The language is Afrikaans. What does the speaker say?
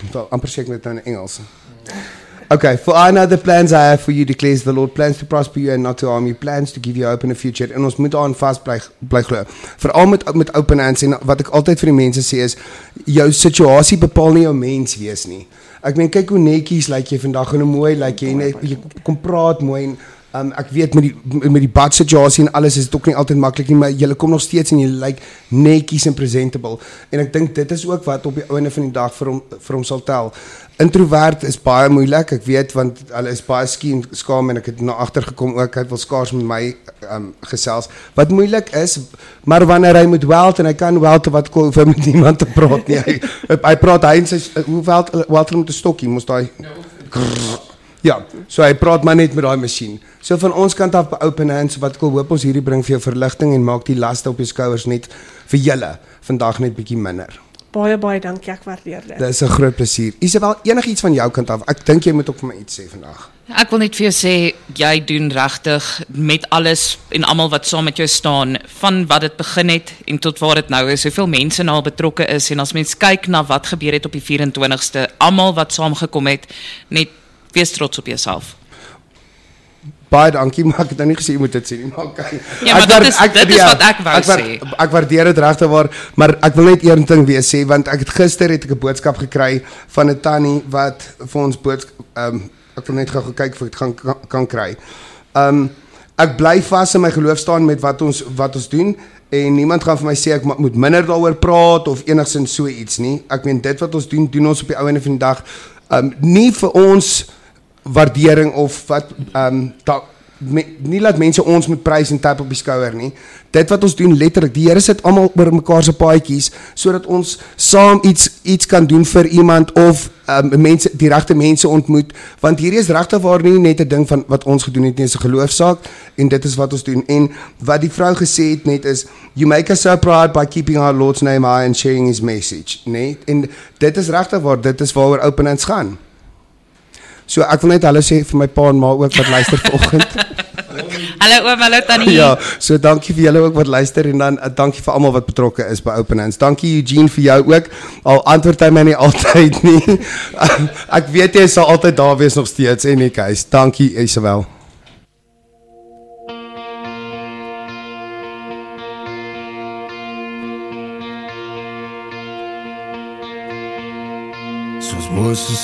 Wel, amper sê ek dit nou in Engels. Okay, for I know the plans I have for you, declares the Lord, plans to prosper you and not to harm you, plans to give you hope in the future. En ons moet aan vast bly glo. Veral met open hands, en wat ek altyd vir die mense sê is, jou situasie bepaal nie jou mens wees nie. Ek meen, kyk hoe netjies lyk jy vandag, en hoe mooi lyk jy, en jy kom praat mooi, en ek weet met die bad situasie en alles is dit ook nie altyd maklik nie, maar jy kom nog steeds en jy lyk netjies en presentable. En ek dink dit is ook wat op die einde van die dag vir hom sal tel. Introvert is baie moeilik, ek weet, want hulle is baie skaam en ek het na agtergekom ook, hy wil skaars met my gesels. Wat moeilik is, maar wanneer hy moet weld en hy kan weld wat hoef hy met niemand te praat nie. Hy praat hy en sy hoe weld hy met 'n stokkie, mos daai. Ja, so hy praat maar net met daai masjien. So van ons kant af by Open Hands, wat ek hoop ons hierdie bring vir jou verligting en maak die laste op jou skouers net vir julle vandag net bietjie minder. Baie dankie, ek waardeer dit. Dit is 'n groot plesier. Isabel, enigiets van jou kant af? Ek dink jy moet ook vir my iets sê vandag. Ek wil net vir jou sê, jy doen regtig met alles en almal wat saam met jou staan, van wat dit begin het en tot waar dit nou is, hoeveel mense nou al betrokke is, en as mens kyk na wat gebeur het op die 24ste, almal wat saamgekom het, net wees trots op jouself. Baie dankie, maar ek het nou nie gesê jy moet dit sê nie, maar okay. Ja, maar dit is wat ek wou sê. Ek waardeer dit regtig waar, maar ek wil net een ding weer sê, want ek het gister 'n boodskap gekry van 'n tannie wat vir ons ek wil net gou kyk of ek dit kan kry. Ek bly vas in my geloof staan met wat ons doen, en niemand gaan vir my sê ek moet minder daaroor praat of enigsins so iets nie. Ek meen dit wat ons doen ons op die einde van die dag, nie vir ons waardering of wat nie laat mense ons moet prys en tap op die skouer nie. Dit wat ons doen letterlik, die Here sit almal oor mekaar se paadjies sodat ons saam iets kan doen vir iemand of die regte mense ontmoet, want hierdie is regtig waar nie net 'n ding van wat ons gedoen het nie, is 'n geloofsaak en dit is wat ons doen. En wat die vrou gesê het net is, you make us so proud by keeping our Lord's name high and sharing his message, nee? En dit is regtig waar, dit is waaroor Open Hands gaan. So ek wil net hallo sê vir my pa en ma ook wat luister vanoggend. Hallo oom, hallo tannie. Ja, so dankie vir julle ook wat luister en dan dankie vir almal wat betrokke is by Open Hands. Dankie Eugene vir jou ook. Al antwoord hy my nie altyd nie. Ek weet jy sal altyd daar wees nog steeds en ek is. Dankie Isabel. Soos Moses